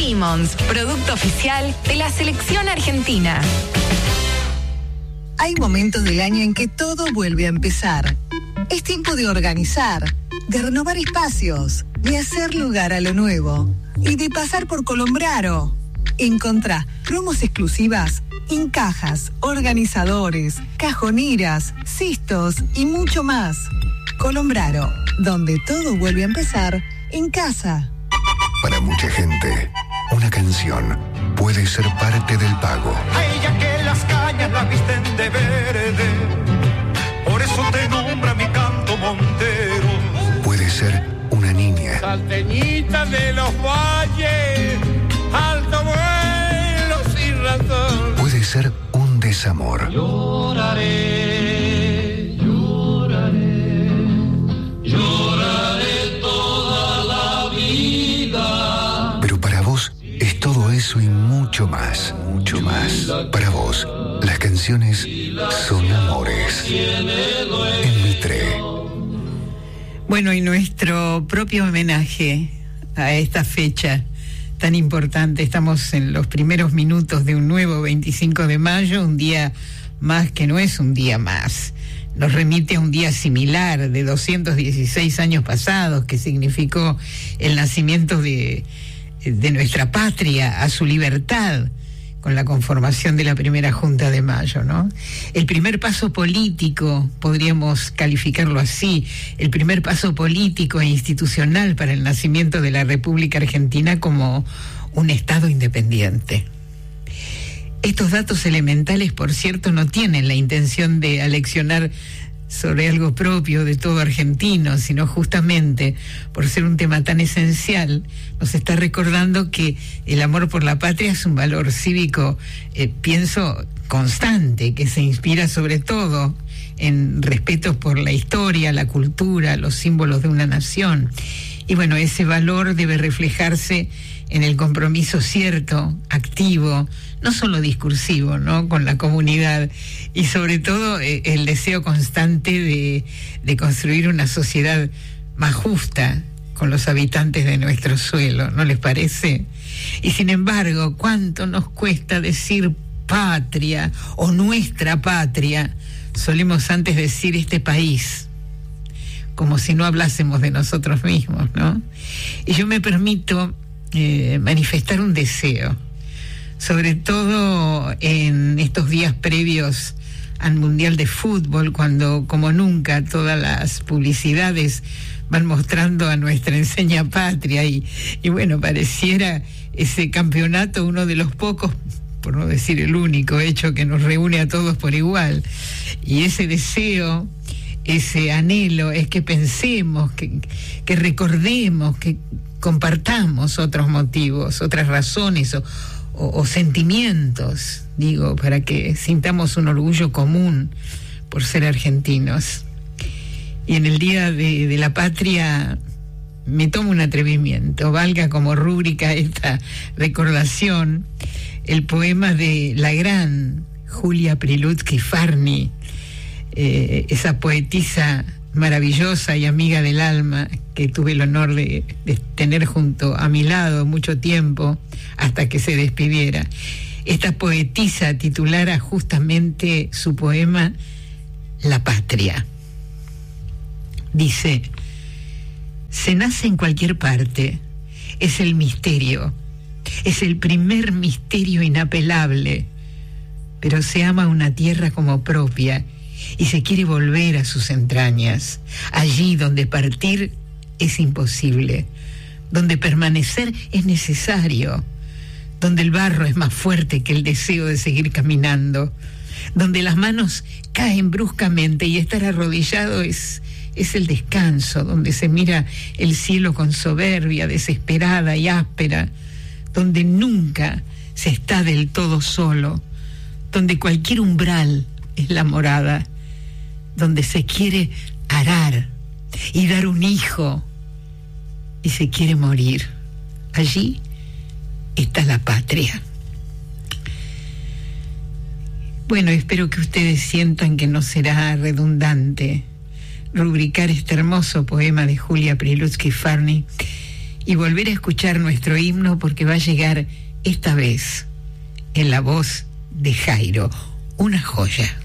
Simmons, producto oficial de la selección argentina. Hay momentos del año en que todo vuelve a empezar. Es tiempo de organizar, de renovar espacios, de hacer lugar a lo nuevo y de pasar por Colombraro. Encontrá promos exclusivas en cajas, organizadores, cajoneras, cistos y mucho más. Colombraro, donde todo vuelve a empezar en casa. Para mucha gente, una canción puede ser parte del pago. A ella que las cañas la visten de verde, por eso te nombra mi canto Montero. Puede ser una niña. Salteñita de los valles, alto vuelo sin razón. Puede ser un desamor. Lloraré, lloraré, lloraré toda la vida. Pero para vos es todo eso y mucho más, mucho más. Para vos, las canciones son amores. En Mitre. Bueno, y nuestro propio homenaje a esta fecha tan importante. Estamos en los primeros minutos de un nuevo 25 de mayo, un día más que no es un día más. Nos remite a un día similar de 216 años pasados, que significó el nacimiento de nuestra patria, a su libertad, con la conformación de la primera Junta de Mayo, ¿no? El primer paso político, podríamos calificarlo así, el primer paso político e institucional para el nacimiento de la República Argentina como un Estado independiente. Estos datos elementales, por cierto, no tienen la intención de aleccionar sobre algo propio de todo argentino, sino justamente por ser un tema tan esencial, nos está recordando que el amor por la patria es un valor cívico, pienso, constante, que se inspira sobre todo en respeto por la historia, la cultura, los símbolos de una nación. Y bueno, ese valor debe reflejarse en el compromiso cierto, activo, no solo discursivo, ¿no?, con la comunidad, y sobre todo el deseo constante de construir una sociedad más justa con los habitantes de nuestro suelo, ¿no les parece? Y sin embargo, ¿cuánto nos cuesta decir patria o nuestra patria? Solemos antes decir este país, como si no hablásemos de nosotros mismos, ¿no? Y yo me permito manifestar un deseo, sobre todo en estos días previos al Mundial de Fútbol, cuando como nunca todas las publicidades van mostrando a nuestra enseña patria y bueno, pareciera ese campeonato uno de los pocos, por no decir el único, hecho que nos reúne a todos por igual. Y ese deseo, ese anhelo es que pensemos, que recordemos, que compartamos otros motivos, otras razones o sentimientos, digo, para que sintamos un orgullo común por ser argentinos. Y en el Día de la Patria me tomo un atrevimiento, valga como rúbrica esta recordación, el poema de la gran Julia Prilutsky-Farni, esa poetisa maravillosa y amiga del alma que tuve el honor de tener junto a mi lado mucho tiempo hasta que se despidiera. Esta poetisa titulara justamente su poema La Patria. Dice: se nace en cualquier parte, es el misterio, es el primer misterio inapelable, pero se ama una tierra como propia y se quiere volver a sus entrañas, allí donde partir es imposible, donde permanecer es necesario, donde el barro es más fuerte que el deseo de seguir caminando, donde las manos caen bruscamente y estar arrodillado es el descanso, donde se mira el cielo con soberbia desesperada y áspera, donde nunca se está del todo solo, donde cualquier umbral es la morada, donde se quiere arar y dar un hijo y se quiere morir. Allí está la patria. Bueno, espero que ustedes sientan que no será redundante rubricar este hermoso poema de Julia Prilutsky-Farni y volver a escuchar nuestro himno, porque va a llegar esta vez en la voz de Jairo, una joya.